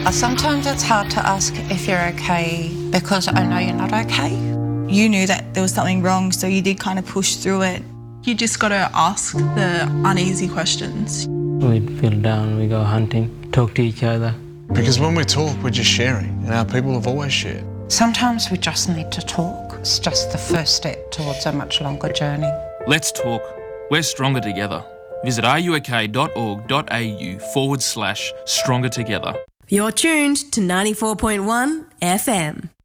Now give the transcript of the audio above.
Sometimes it's hard to ask if you're okay because I know you're not okay. You knew that there was something wrong, so you did kind of push through it. You just got to ask the uneasy questions. We'd feel down, we go hunting, talk to each other. Because when we talk, we're just sharing, and our people have always shared. Sometimes we just need to talk. It's just the first step towards a much longer journey. Let's talk. We're stronger together. Visit ruok.org.au/stronger together. You're tuned to 94.1 FM.